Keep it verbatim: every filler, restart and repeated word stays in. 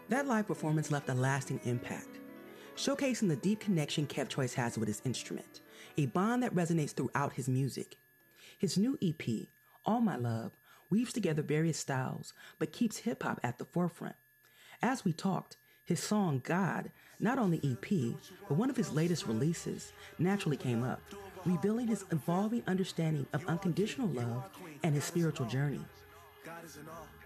That live performance left a lasting impact, showcasing the deep connection Kev Choice has with his instrument, a bond that resonates throughout his music. His new E P, All My Love, weaves together various styles but keeps hip-hop at the forefront. As we talked, his song God, not on the E P, but one of his latest releases, naturally came up, revealing his evolving understanding of unconditional love and his spiritual journey. God is in all.